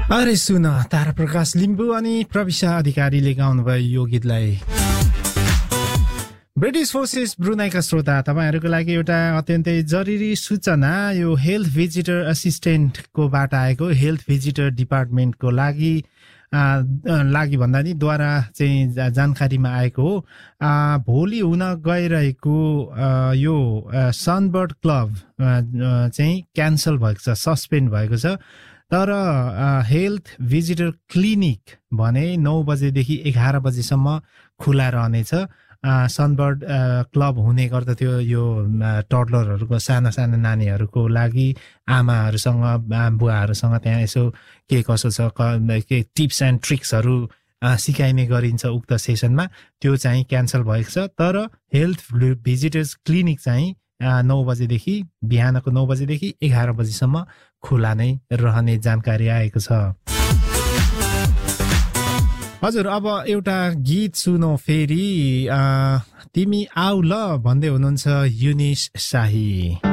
अरे सुन तारा प्रकाश लिम्बू अनि प्रविशा अधिकारीले गाउनुभयो यो गीतलाई। ब्रिटिश फोर्सेस ब्रुनाईका श्रोता तपाईहरूको लागि एउटा अत्यन्तै जरुरी सूचना यो हेल्थ भिजिटर असिस्टेन्टको बाट आएको हेल्थ भिजिटर डिपार्टमेन्टको लागि भन्दा नि द्वारा चाहिँ जानकारीमा आएको हो। भोलि हुन गइरहेको यो सनबर्ड क्लब चाहिँ क्यान्सल भएको छ, सस्पेन्ड भएको छ। तर हेल्थ भिजिटर क्लिनिक भने 9 बजेदेखि 11 बजेसम्म खुला रहनेछ। सनबर्ड क्लब हुने गर्दथ्यो यो टडलरहरूको साना साना नानीहरूको लागि, आमाहरूसँग बुवाहरूसँग त्यहाँ यसो के कसो छ के टिप्स एन्ड ट्रिक्सहरू सिकाइने गरिन्छ उक्त सेसनमा, त्यो चाहिँ क्यान्सल भएको छ। तर हेल्थ भिजिटर्स क्लिनिक चाहिँ 9 बजेदेखि बिहानको 9 बजेदेखि 11 बजेसम्म खुला नै रहने जानकारी आएको छ। हजुर अब एउटा गीत सुनौ फेरि, तिमी आउ ल भन्दै हुनुहुन्छ युनिस शाही।